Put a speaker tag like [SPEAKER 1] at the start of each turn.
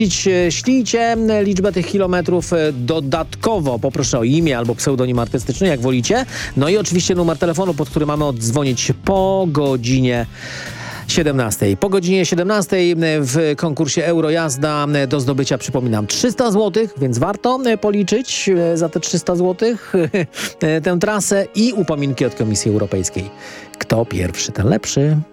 [SPEAKER 1] Ślijcie liczbę tych kilometrów dodatkowo. Poproszę o imię albo pseudonim artystyczny, jak wolicie. No i oczywiście numer telefonu, pod który mamy oddzwonić po godzinie 17. Po godzinie 17 w konkursie Eurojazda do zdobycia, przypominam, 300 zł, więc warto policzyć za te 300 zł tę trasę i upominki od Komisji Europejskiej. Kto pierwszy, ten lepszy.